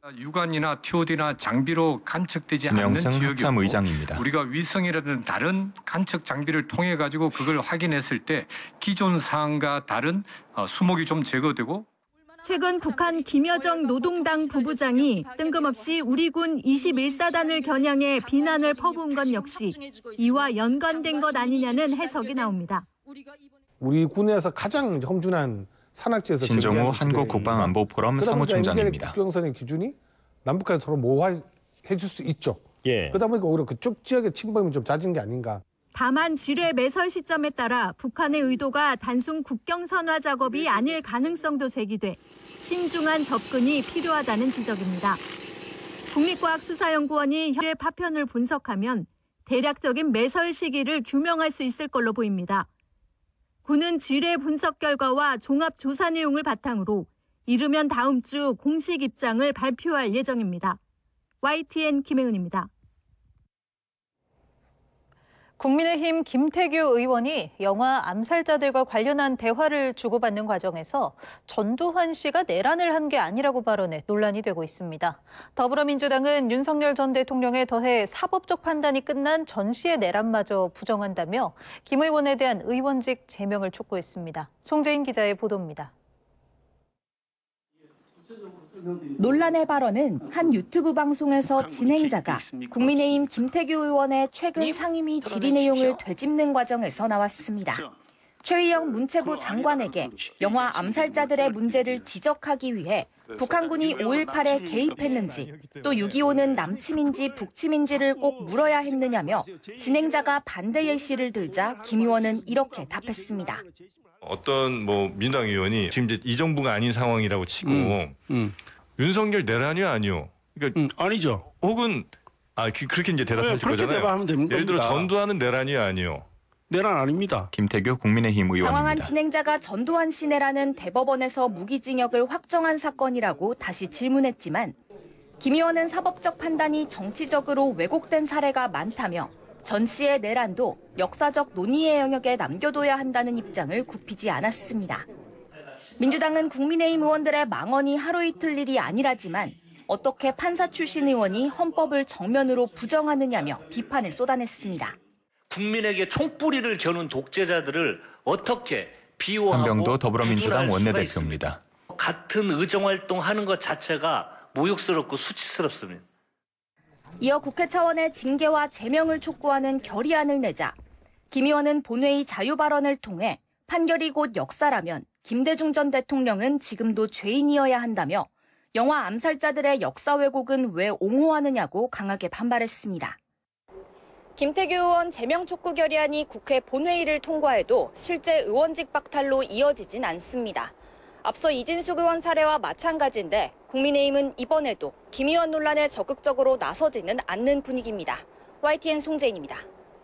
유관이나 TOD나 장비로 간척되지 않는 지역이고 의장입니다. 우리가 위성이라든 다른 간척 장비를 통해 가지고 그걸 확인했을 때 기존 사항과 다른 수목이 좀 제거되고 최근 북한 김여정 노동당 부부장이 뜬금없이 우리 군 21사단을 겨냥해 비난을 퍼부은 것 역시 이와 연관된 것 아니냐는 해석이 나옵니다. 우리 군에서 가장 험준한 산악지에서 신종우 한국국방안보포럼 사무총장입니다. 국경선의 기준이 남북한 서로 모호해 줄 수 있죠. 그러다 보니까 오히려 그쪽 지역의 침범이 좀 잦은 게 아닌가. 다만 지뢰 매설 시점에 따라 북한의 의도가 단순 국경선화 작업이 아닐 가능성도 제기돼 신중한 접근이 필요하다는 지적입니다. 국립과학수사연구원이 현재 파편을 분석하면 대략적인 매설 시기를 규명할 수 있을 걸로 보입니다. 군은 지뢰 분석 결과와 종합 조사 내용을 바탕으로 이르면 다음 주 공식 입장을 발표할 예정입니다. YTN 김혜은입니다. 국민의힘 김태규 의원이 영화 암살자들과 관련한 대화를 주고받는 과정에서 전두환 씨가 내란을 한 게 아니라고 발언해 논란이 되고 있습니다. 더불어민주당은 윤석열 전 대통령에 더해 사법적 판단이 끝난 전 씨의 내란마저 부정한다며 김 의원에 대한 의원직 제명을 촉구했습니다. 송재인 기자의 보도입니다. 논란의 발언은 한 유튜브 방송에서 진행자가 국민의힘 김태규 의원의 최근 상임위 질의 내용을 되짚는 과정에서 나왔습니다. 최의영 문체부 장관에게 영화 암살자들의 문제를 지적하기 위해 북한군이 5.18에 개입했는지 또 6.25는 남침인지 북침인지를 꼭 물어야 했느냐며 진행자가 반대 예시를 들자 김 의원은 이렇게 답했습니다. 어떤 민주당 의원이 지금 이제 이 정부가 아닌 상황이라고 치고 윤석열 내란이 아니요. 그러니까 아니죠. 혹은 그렇게 이제 대답하실 거잖아요. 대답하면 됩니다. 예를 들어 전두환은 내란이 아니요. 내란 아닙니다. 김태규 국민의힘 의원입니다. 당황한 진행자가 전두환 씨 내란은 대법원에서 무기징역을 확정한 사건이라고 다시 질문했지만 김 의원은 사법적 판단이 정치적으로 왜곡된 사례가 많다며 전 씨의 내란도 역사적 논의의 영역에 남겨둬야 한다는 입장을 굽히지 않았습니다. 민주당은 국민의힘 의원들의 망언이 하루 이틀 일이 아니라지만 어떻게 판사 출신 의원이 헌법을 정면으로 부정하느냐며 비판을 쏟아냈습니다. 국민에게 총뿌리를 겨눈 독재자들을 어떻게 비호하고 한병도 더불어민주당 원내대표입니다. 같은 의정활동하는 것 자체가 모욕스럽고 수치스럽습니다. 이어 국회 차원의 징계와 제명을 촉구하는 결의안을 내자 김 의원은 본회의 자유 발언을 통해 판결이 곧 역사라면 김대중 전 대통령은 지금도 죄인이어야 한다며 영화 암살자들의 역사 왜곡은 왜 옹호하느냐고 강하게 반발했습니다. 김태규 의원 제명 촉구 결의안이 국회 본회의를 통과해도 실제 의원직 박탈로 이어지진 않습니다. 앞서 이진숙 의원 사례와 마찬가지인데 국민의힘은 이번에도 김 의원 논란에 적극적으로 나서지는 않는 분위기입니다. YTN 송재인입니다.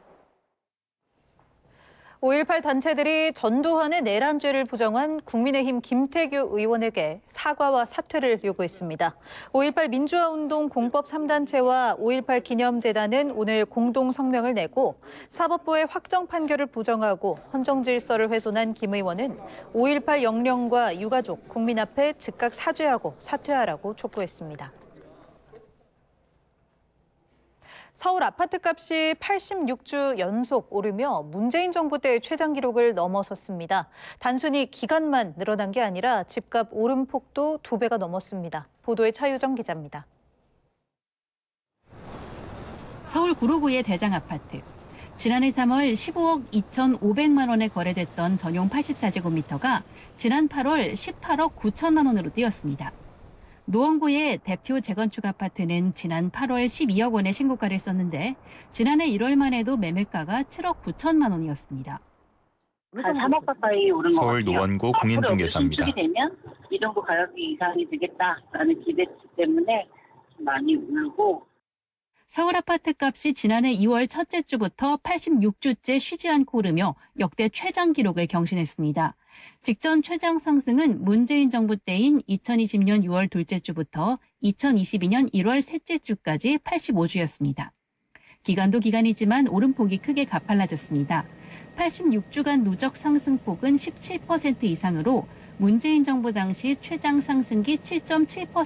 5.18 단체들이 전두환의 내란죄를 부정한 국민의힘 김태규 의원에게 사과와 사퇴를 요구했습니다. 5.18 민주화운동 공법 3단체와 5.18 기념재단은 오늘 공동 성명을 내고 사법부의 확정 판결을 부정하고 헌정질서를 훼손한 김 의원은 5.18 영령과 유가족, 국민 앞에 즉각 사죄하고 사퇴하라고 촉구했습니다. 서울 아파트값이 86주 연속 오르며 문재인 정부 때 최장 기록을 넘어섰습니다. 단순히 기간만 늘어난 게 아니라 집값 오름폭도 2배가 넘었습니다. 보도에 차유정 기자입니다. 서울 구로구의 대장 아파트. 지난해 3월 15억 2,500만 원에 거래됐던 전용 84제곱미터가 지난 8월 18억 9천만 원으로 뛰었습니다. 노원구의 대표 재건축 아파트는 지난 8월 12억 원의 신고가를 했었는데 지난해 1월만 해도 매매가가 7억 9천만 원이었습니다. 한 3억 가까이 오른 것 서울 같아요. 노원구 공인중개사입니다. 신축이 되면 이 정도 가격이 이상이 되겠다라는 기대 때문에 많이 오르고. 서울 아파트 값이 지난해 2월 첫째 주부터 86주째 쉬지 않고 오르며 역대 최장 기록을 경신했습니다. 직전 최장 상승은 문재인 정부 때인 2020년 6월 둘째 주부터 2022년 1월 셋째 주까지 85주였습니다. 기간도 기간이지만 오름폭이 크게 가팔라졌습니다. 86주간 누적 상승폭은 17% 이상으로 문재인 정부 당시 최장 상승기 7.7%